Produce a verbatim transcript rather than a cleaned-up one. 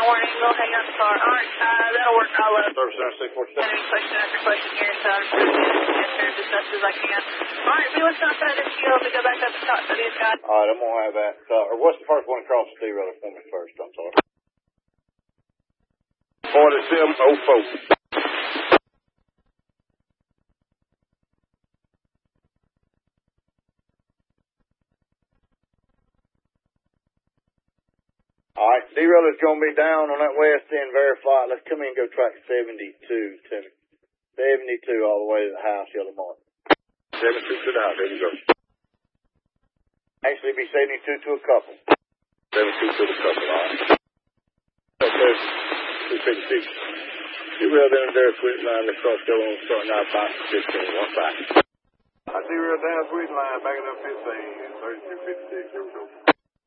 morning. We'll hang on the car. All right, uh, that'll work. I'll uh, Service center six four seven. any question after question here, so I'm trying to answer as best as I can. All right, be what's outside this field to go back up to top of the sky. All right, I'm gonna have that. Uh, or what's the first one across the derailleur for me first? I'm sorry. Forty-seven oh four. All right, derailleur's gonna be down on that west end very flat. Let's come in and go track seventy-two, Timmy. seventy-two all the way to the house, yellow mark. seventy-two to the house, there you go. Actually, be seventy-two to a couple. seventy-two to the couple, all right. Okay, two fifty-six. Derail down there, sweet line, let's cross go on, starting out five fifteen, one five. I derail down sweet line, backing up fifteen, thirty-two fifty-six, here we go.